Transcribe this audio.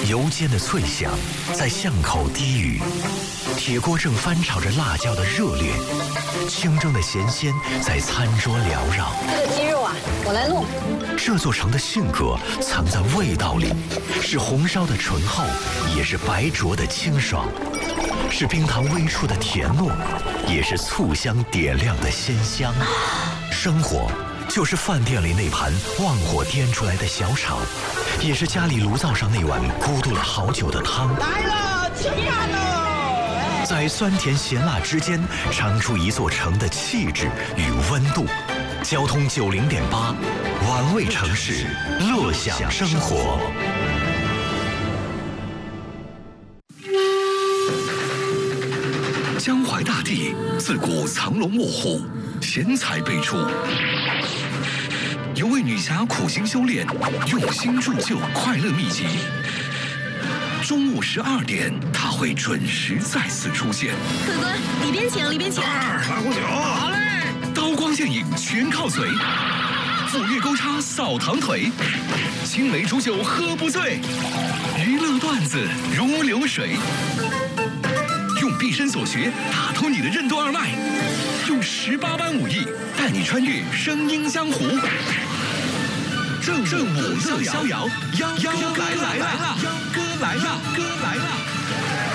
油煎的脆响在巷口低语，铁锅正翻炒着辣椒的热烈，清蒸的咸鲜在餐桌缭绕。 这个鸡肉啊，我来弄。 这座城的性格藏在味道里，是红烧的醇厚，也是白灼的清爽，是冰糖微出的甜糯，也是醋香点亮的鲜香。生活就是饭店里那盘旺火颠出来的小炒，也是家里炉灶上那碗咕嘟了好久的汤。 来了，吃饭喽！ 在酸甜咸辣之间，尝出一座城的气质与温度。交通90.8，玩味城市，乐享生活。江淮大地自古藏龙卧虎，贤才辈出。有位女侠苦心修炼，用心铸就快乐秘籍。中午12点，她会准时再次出现。 客官，里边请，里边请。 来壶酒，好嘞。 刀光剑影全靠嘴，斧钺钩叉扫堂腿，青梅煮酒喝不醉，娱乐段子如流水。用毕生所学打通你的任督二脉，用18般武艺带你穿越声音江湖。正午乐逍遥，幺哥来了，幺哥来了，哥来了。